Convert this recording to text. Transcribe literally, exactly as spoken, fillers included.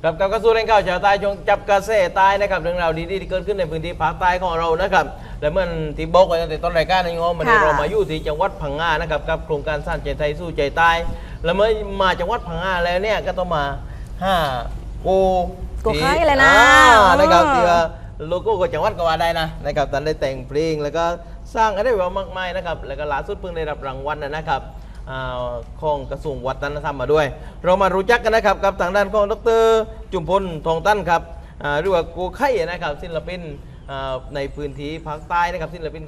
กับกับกระทรวงแรงข่าวชาวใต้จงจับกระแสใต้นะครับเรื่องราวดีๆที่เกิดขึ้นในพื้นที่ภาคใต้ของเรานะครับและเมื่อที่บอกไว้ตั้งแต่ต้นรายการในงอมันเรามาอยู่ที่จังหวัดพังงานะครับกับโครงการสร้างใจไทยสู้ใจใต้และเมื่อมาจังหวัดพังงาแล้วเนี่ยก็ต้องมาห้าโกโกไข่เลยนะนะครับที่ว่าโลโก้ของจังหวัดก็ว่าได้นะนะครับท่านได้แต่งเพลงแล้วก็สร้างอะไรแบบมากมายนะครับแล้วก็ล่าสุดเพิ่งได้รับรางวัลนะครับของกระทรวงวัฒนธรรมมาด้วย เรามารู้จักกันนะครับกับทางด้านของดรจุมพลทองตั้นครับหรือว่าโกไข่นะครับศิลปินในพื้นที่ภาคใต้นะครับศิลปิน